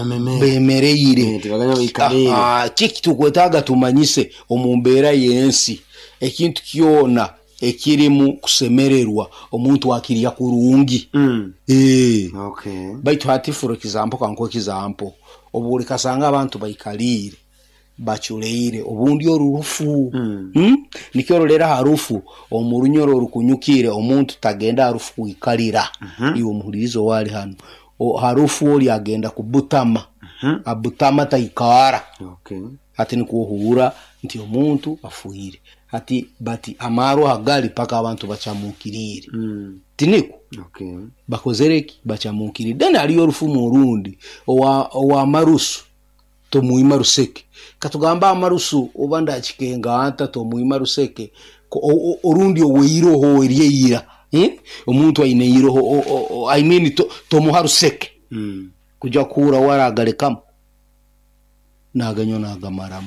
bemereire kiki tukwetaaga tumanyise omumbeera yensi ekintu kyona ekirimu kusemererwa omuntu akiriya kurungi baitu hati for example kanko example obuli kasanga abantu baikalire bachuleire obundi orufu nikyo lera harufu omurunyoro rukunyukire omuntu tagenda harufu kuikalira iyo muhurizo wali hano harufu oli agenda kubutama abutama taikara hati nikuhura nti omuntu afuire hati bati amaro hagali paka abantu bachamukirire tiniku bakozereki bachamukirire then aliyo rufu murundi owa marusu to muima ruseke katugamba amarusu obanda chikenga anta to muima ruseke orundi oweiro ho eriyira omuntu ayine yiro I mean to muharuseke kuja kura waragale kam naganyo nagamaramu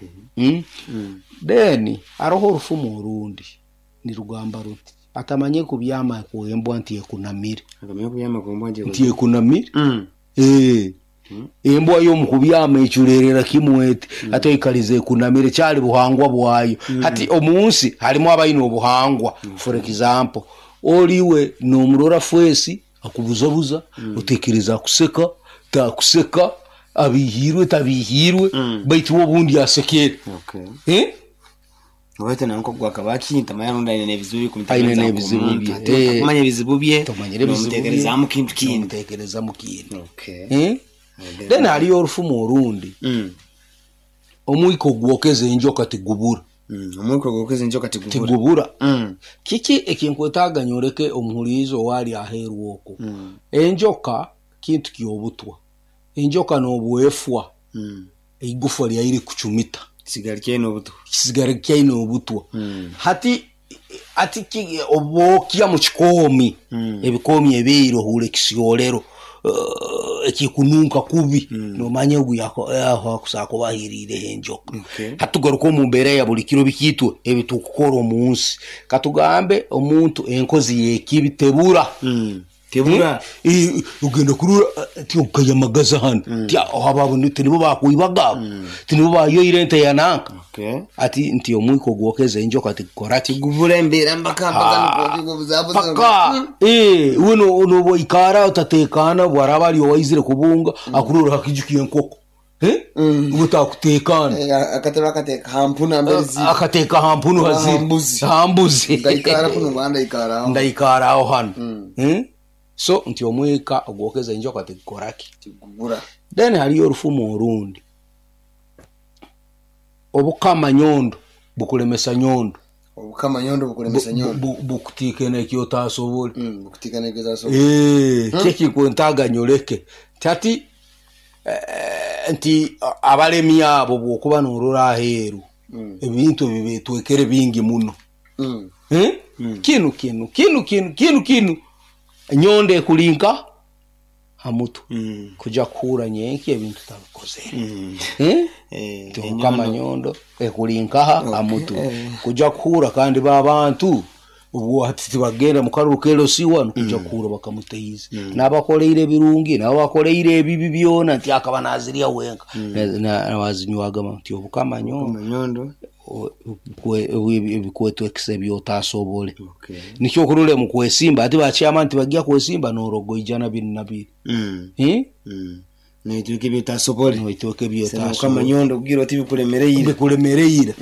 then aroho rufu murundi ni rugamba ruti atamanye kubyama kuembwa ntiye kunamire atamanye kubyama kuembwa ntiye kunamire embwa yo mukubyama echurerera kimwete atoikalize kunamire cyali buhangwa bwayo hati omunsi harimo abayino buhangwa for example oliwe no murora fwesi akubuzabuza utekereza kuseka ta kuseka abihirwe tabihirwe baitu obundi asekere Wete na nkogwa kabaki tamayano ndane nebizubi kumitekereza nebizubi kumanya bizibubye mutekereza mu kintu kindi mutekereza mu kintu then ali orufu murundi omwiko gwokeze injoka tigubura omwiko gwokeze injoka tigubura kiki ekinkwetaga nyoreke omuhurizo wali aheru woko enjoka kintu kyobutwa enjoka no bwefwa igufa lya iri kuchumita sigarikiye no butwa hati obokia mu kikomi ebikomi ebiro hule kisiolero ekikununka kubi no manye yako kusako bahirire enjoka hatugaruko mu mbere ya bulikiro bikitwe ebitukukora omunsi katugambe omuntu enkozi yekibitebura tebura ugenda kurura ukayamagaza hano tya ababo nibo bakuibaga tinibo bayo irente yananka ati nti omwiko gwokeze injoka ati korati guvura mbera mbaka paka uno bo ikara utatekana bwarabali wayizire kubunga akurura hakijukiye nkoko ubutakutekana akateka hampuna mbezi akateka hampuno haziri hambuzi ndaikara kuno ndaikara aho hano so nti omwika ogwokeza injoka tekoraki tigugura then haliyo rufumu orundi obukama nyondo bukulemesa nyondo bukutikene ekyo tasobole bukutikene ekyo tasobole kiki kwentaga nyoreke tati nti abalemi abo bokuba norora aheru ebintu bibetwekere bingi muno kinu nyonde kulinka hamutu kuja kura nyenki ebintu tabikozera kama nyondo ekulinka hamutu kuja kura kandi babantu ubwo hati bagenda mukarukero siwa kuja kura bakamuteyiza nabakoleire birungi nabakoleire ebibi byona nti akabanaziriya wenka nabazinywaga nti obukama nyondo bikwetu ekisebyo tasobole nikyo kurule mu kwesimba ati bachiama nti bagia kwesimba norogo ijana 22 nituke bitasobole nituke bitasobole kama nyondo kugira ati bikulemereira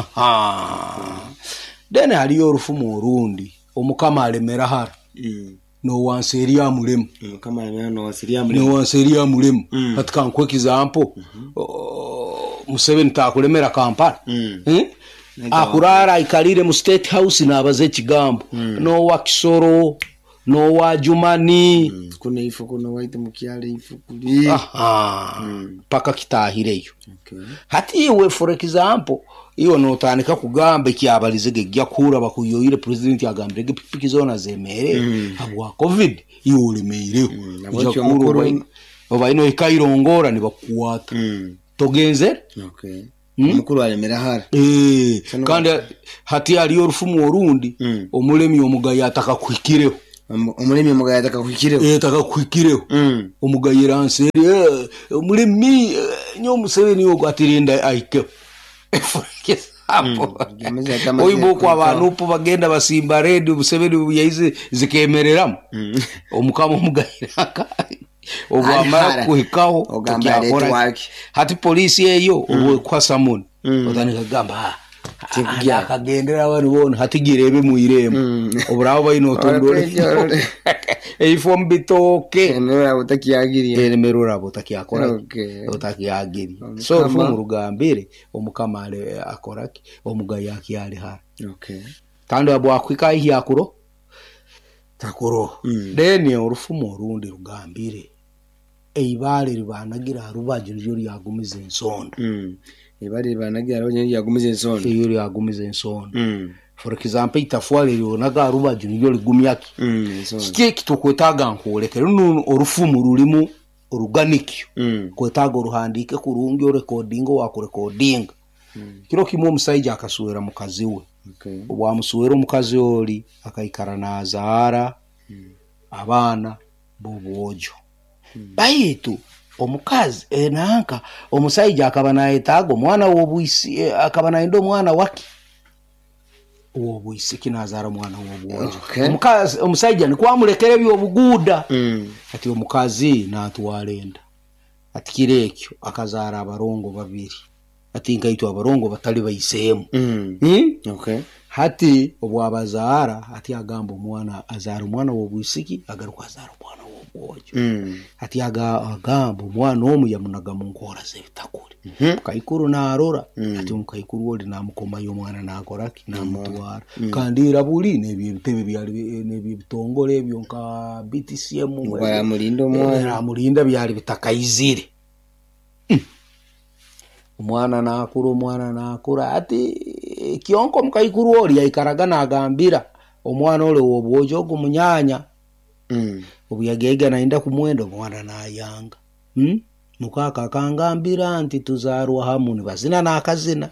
then haliyo rufumu orundi omukama alemera hara no wanseria mulemu kama no wanseria mulemu atika nkwe example Museveni takulemera Kampala akurara ikalire mu State House nabaze kigambo no wa Kisoro no wa Jumani kuna ifu kuna waite mukyale ifu kuli paka kitahireyo hati iwe for example iyo notanika kugamba kyabalizege gya kura bakuyoyire president yagambirege pikipiki zona zemere habwa covid iyo ulimeire kujya kura obayino ikayirongora ni bakuwata togenze mukuru alemera hara kandi hati aliyo rufumu orundi omulemi omugaye ataka kwikireho Omulimi mugaye atakakuhikireho. Takakuhikireho. Omugaye ranseri omulimi nyo Museveni yo atirinda aikeho. Oyibo kwa abantu po bagenda basimba radio Museveni yayize zikemereramu. Omukama omugayiraka obwamara kuhikaho ogamba hati polisi eyo obwe kwasa mun otani kagamba akagendera abantu bona hatigirebe mu irembo obrabo bayino tondore eifom bitoke emerora botakiyakora otakiyagiri so mu rugambire omukama ale akoraki omugaye akiyali ha tando abo akwika yakuro takuro deni orufumo rundi rugambire eibale ribanagira rubaje ryo lyagumiza ensondo ibali banagira ryo lyagumiza ensondo iyo lyagumiza ensondo for example itafwale ryonaga rubaje ryo ligumyaki kike kitokwetaga nkolekere nuno orufumo rulimu oruganikyo kwetaga uruhandike kurungi o recording wa recording kiro kimwe omusayija akasuwera mukazi we obwamusuwera omukazi oli akayikara nazara abana bobwojo bayitu omukazi nanka omusayija akaba nayetago mwana wobwisi akaba naindo mwana waki wobwisi kinazara mwana wobwojo omukazi omusayija ni kwamulekere byobuguda ati omukazi natwalenda ati kirekyo akazara abarongo babiri ati ngaitwa abarongo batali bayisemu hati obwabazara ati agamba omwana azara omwana wobwisiki agaruka azara omwana wobwojo ati agamba omwana omu yamunaga mu nkora zebitakuri kayikuru narora ati omukayikuru oli namukoma y'omwana nakoraki namutwara kandi irabuli nebitebe byali nebitongole ebyo nka BTCM bamulinda byali bitakayizire umwana nakura ati kionko mukayikuru oli yaikaraga nagambira omwana ole wobwojo gumunyanya obuyagega nainda kumwendo mwana nayanga mukaka kangambira anti tuzarwa hamuni bazina nakazina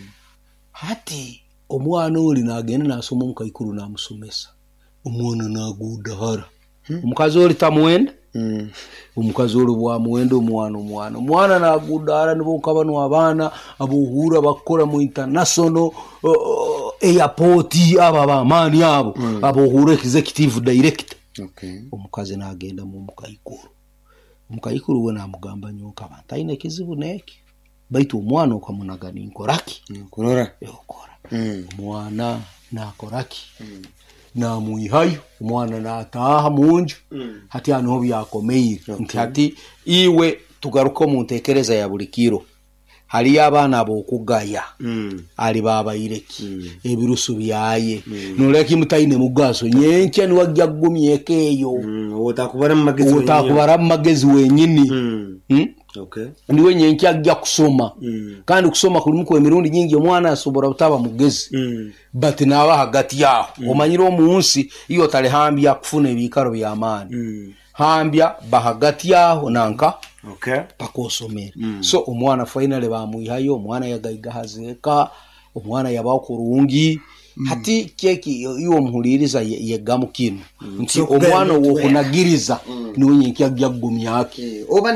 hati omwana oli nagenda nasoma mukayikuru namusomesa omwana nagudahara omukazi oli tamwenda omukazi oli bwamwenda omwana nagudara nibo kabano abana abohura bakora mu international airport aba mani abo abohura executive director omukazi nagenda mu mukayikuru we namugamba nyoka bantaine kizibu neki baitu omwana okamunaga ninkoraki kurora omwana nakoraki na muihayo omwana nataha munju hati ano byakomeire nti hati iwe tugaruko mu ntekereza ya bulikiro hali abana abokugaya ali babayireki ebirusu byaye noleki mutaine mugaso nyenke ni wajja gumyekeyo otakubara magezi wenyini ndiwe nyenke ajja kusoma kandi kusoma kulimu ko emirundi nyingi omwana asobora butaba mugezi but nawa hagati yaho omanyiro omunsi iyo tale hambya kufuna ebikaro by'amani hambya bahagati yaho nanka pakosomera so omwana finally bamuihayo omwana yagaiga hazeka omwana yabaho kurungi hati keki iyo muhuliriza yegamukino nti omwana wo kunagiriza niwe nyenki agyagumyake oba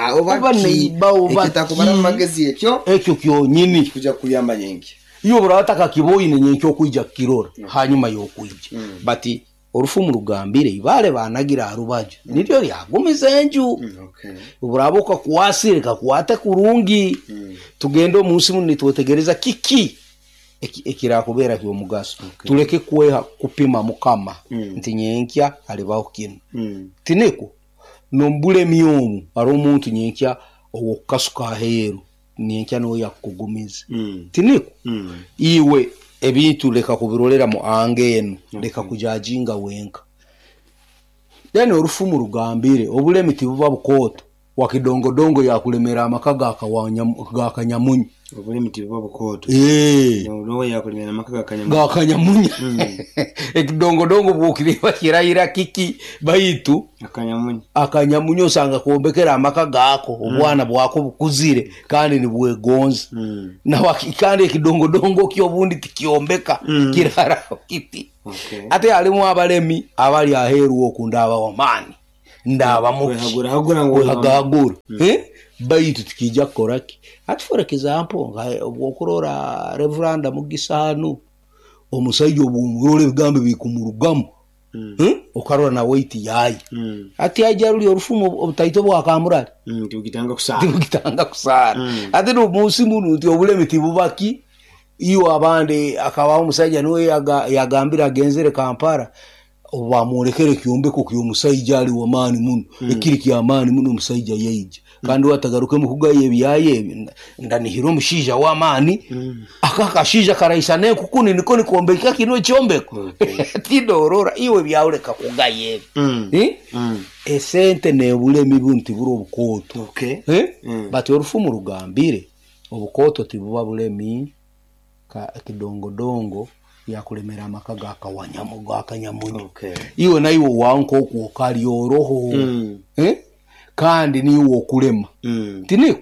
neiba kitakubara magezi ekyo kyonyini kuja kuyamba nyenki iyo burataka kiboyine nyenki okwijja kirora hanyuma yokwijja bati orufumu rugambire ibale banagira arubaje niryo lyagumiza enju uburaboka kuwasirika kuwate kurungi tugendo munsi munni tutegereza kiki ekirakubera kyo mugaso tuleke kweha kupima mukama nti nyenkya alibaho kino tineko nombule myomu ari omuntu nyenkya okukasuka heru nyenkya no yakugumiza tineko iwe ebintu leka kubirolera mu angeno leka kujajinga wenka then orufumu rugambire obulemiti buba bukoto wakidongodongo yakulemera amakaga akakanyamunyu obulimi tibuba bukoto no yakulimira makaga kanyamunya ekidongodongo bwokiriba kirayira kiki bayitu akanyamunya osanga kwombekera amaka gaako obwana bwako bukuzire kandi ni bwegonzi na kandi ekidongodongo kyobundi tikiombeka kirara kiti ate alimu abalemi abali aheru okundaba wamani ndaba muhagagura bayitu tikija koraki ati for example okurora reveranda mugisanu omusajja obumurole bigambe bikumurugamu okarora na weight yayi ati ajaruli orufumu obutaito bwa kamurali tugitanga kusara ati no munsi munu nti obulemi tibubaki iyo abande akabaho omusajja no yagambira agenzere Kampala obamulekere kyombeko kyo musajja ali wamani munu ekiri kyamani munu musajja yeije kandi watagaruke mukugaye byaye ndani hiro mushija wamani akakashija karaisane kukuni niko nikombeka kino kyombeko tidorora iwe byauleka kugaye esente ne bulemi bunti buro bukoto bati orufumu rugambire obukoto tibuba bulemi ka kidongodongo yakulemera amakaga akawanyamugo akanyamunyo iwe nayo wanko okukali oroho kandi niwo okulema tiniko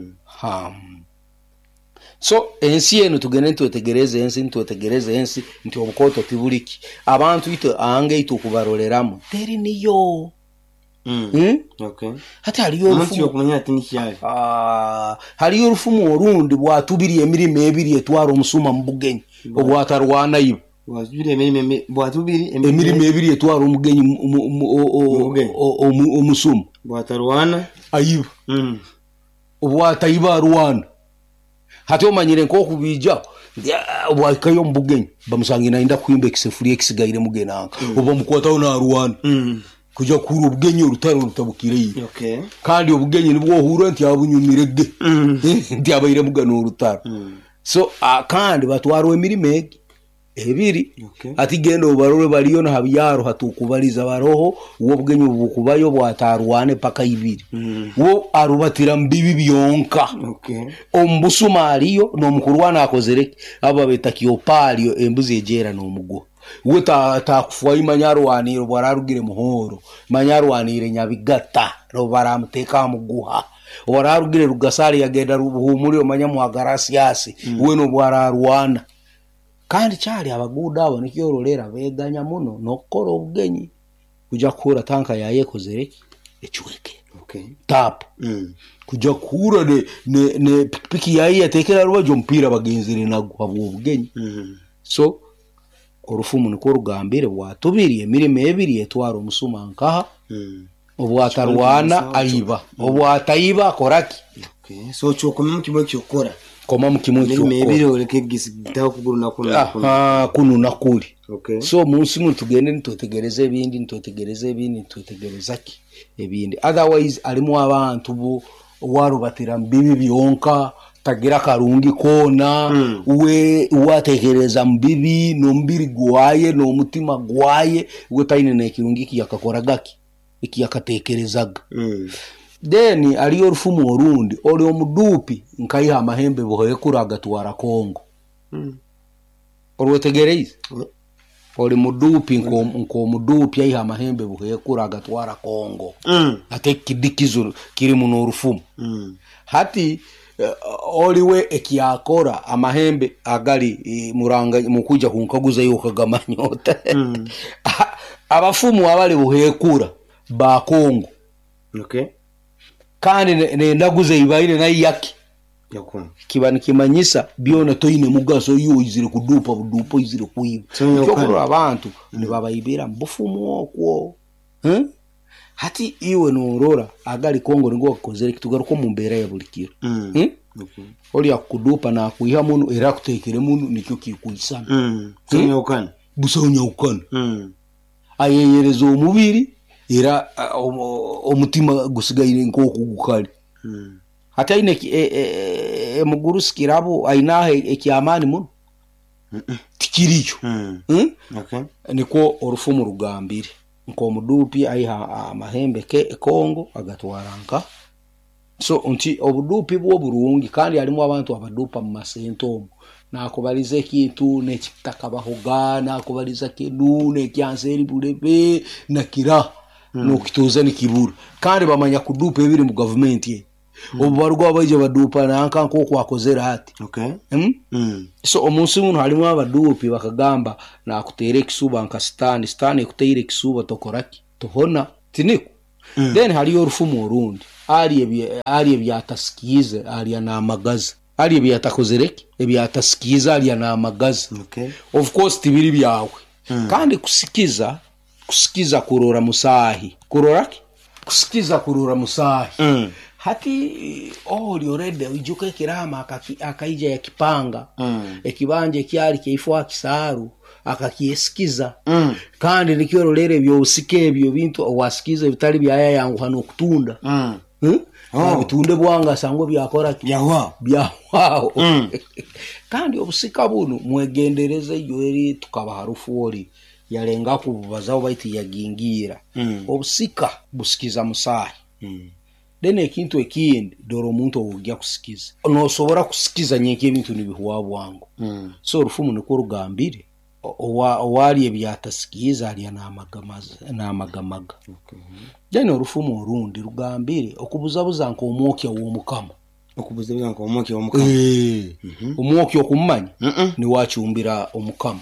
so ensi eno tugene ntutegereze ensi nti obukoto tibuliki abantu ito ange ito kubaroleramu teri niyo hata haliyo urufumu orundi bwatubiri emirimo ebiri etwara omusuma mubugenyi obwatarwana ibo emirimo ebiri etwara omugenyi omusuma bwatarwana ayiba obwatayiba arwana hati omanyire nko kubija obwakayo mubugenyi bamusangira inda kuyimba ekisefuri ekisigaire mugenanga oba mukwataho na arwana kuja kuru obugenyi olutaro lutabukire kandi obugenyi nibwo ohura nti abunyumirege nti abaire mugano olutaro so kandi batwaro emirimo ebiri ati gendo obarore baliyo na habyaro hatukubaliza baroho uwo bugenyi bukubayo bwatarwane paka ibiri wo arubatira mbibi byonka ombusuma aliyo no mukurwana akozereke aba betakiyopalio embuzi ejera no mugo wota takufwa imanyaro waniro bararugire muhoro manyaro wanire nyabigata ro baramuteka muguha wararugire rugasari yagenda ruhumuri omanya muhagarasi yasi weno bwararwana kandi cyari abaguda abo nikiyorolera beganya muno nokora obugenyi kuja kura tanka yayekozereke ecyweke tap kuja kura ne pikipiki yayi atekera rubajo mpira bagenzire nago abo obugenyi so orufumu niko rugambire bwatubiri emirimo ebiri etwara omusuma nkaha obwatarwana ayiba obwatayiba koraki so chokomemu kimwe kyokora koma mukimwe cyokora ebiri oleke gisitaho kuguru nakuna kunu nakuri so munsi mu tugende ntotegereze ntotegerezaki ebindi otherwise alimu abantu bo warubatira mbibi byonka tagira karungi kona we watekereza mbibi no mbiri gwaye no mutima gwaye we taine na kirungi kiyakakora gaki ikiyakatekerezaga then aliyo rufumu orundi oli omudupi nkayiha amahembe bohoye kuraga twara Kongo orwetegereze oli mudupi nko mudupi ayiha amahembe bohoye kuraga twara Kongo ate kidikizo kiri mu rufumu hati oliwe ekiyakora amahembe agali muranga mukuja kunkaguza yo kagamanyota abafumu abali buhekura ba Kongo kandi nendaguze ibaire na yaki yakuna kibani kimanyisa byona toine mugaso yo izire kudupa budupo izire kuyiba cyokoro abantu ne babayibira mbufumu okwo hati iwe norora agali Kongo ngo kozere kitugaruko mu mbera ya bulikiro oli akudupa na kuyiha muntu era kutekere muntu nicyo kikuisana tunyokana busonyokana ayeyerezo umubiri era omutima gusigaire nko kugukali hata ine mugurusikirabo ainahe ekyamani muno tikiricho niko orufumu rugambire nko mudupi ayiha amahembe ke Kongo agatwaranka so nti obudupi bwo burungi kandi alimu abantu abadupa mu masento nakubaliza ekintu nekitaka bahoga nakubaliza kedu nekyanseri bulebe nakira nokituza nikibura kandi bamanya kudupa ebiri mu government ye obubarwa abaje badupa nanka nko kwakozera hati so omunsi muno halimu abadupi bakagamba nakutera ekisuba nka stand ekuteire ekisuba tokoraki tohona tiniku then haliyo orufumu orundi ali ebyatasikize ali anamagaza ali ebyatakozereki ebyatasikiza ali anamagaza of course tibiri byawe kandi kusikiza kurora musahi kuroraki kusikiza kurora musahi hati liorede ujuke kirama akaija ya kipanga ekibanje kyali kyeifwa kisaru akakiesikiza kandi nikiorolere byo usike ebyo bintu owasikiza bitali byaya yangu hano kutunda bitunde bwanga sango byakora byawao kandi obusika buno mwegendereze yoeri tukaba harufu oli yalenga kububazaho baiti yagingira obusika busikiza musahi dene kintu ekindi doro muntu ogya kusikiza no sobora kusikiza nyeke ebintu nibihuwa bwangu so rufumu niko rugambire owali ebyatasikiza ali namagamaga dene rufumu orundi rugambire okubuzabuza nko omwokya w'omukama okubuzabuza nko omwokya w'omukama omwokya okumanya ni wachumbira omukama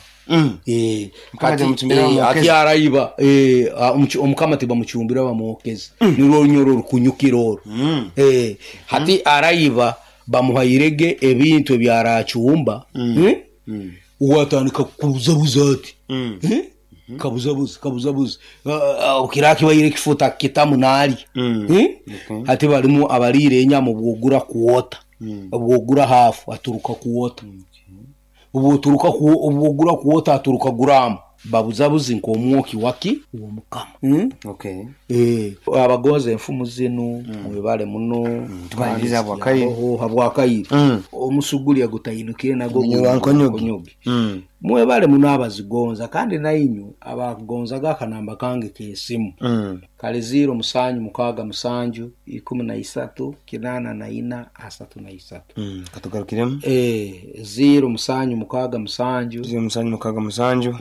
ati arayiba omukama tiba muchumbira bamwokeza niro nyoro rukunyukiro hati arayiba bamuhayirege ebintu byarachumba uwatandika kubuzabuza ati kabuzabuza ukiraki bayire kifuta kitamu nali hati balimu abarire enyama bwogura kuwota bwogura hafu aturuka kuwota ubugura kuwota aturuka guramu babuzabuzi nko omwoki waki uwo mukama abagoze enfumu zinu mwebale muno twaliza bwakayiri omusuguli agutayinukire nago konyogi mwebale muno abazigonza kandi nayinyu abagonza gakanamba kange kesimu kale 0 musanyu mukaga musanju 13 kinana na ina 33 katugarukiremo 0 musanyu mukaga musanju 0 musanyu mukaga musanju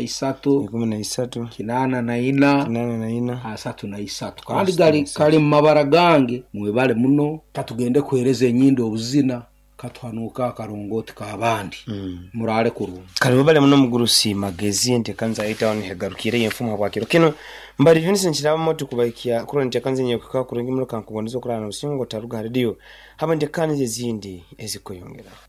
13 kinana na ina 33 kandi gali kali mabara gange mwebale muno katugende kwereze nyindo obuzina katwanuka karongoti kabandi murale kurunga kale bale muno mugurusi magezi ente kanza itaone hegarukire yemfumu habwakiro kino mbari vinise nchiraba moto kubaikia kuro nte kanza nyokuka kurengi muno kankubonizo kurana usingo taruga radio haba nte kanze zindi ezikoyongera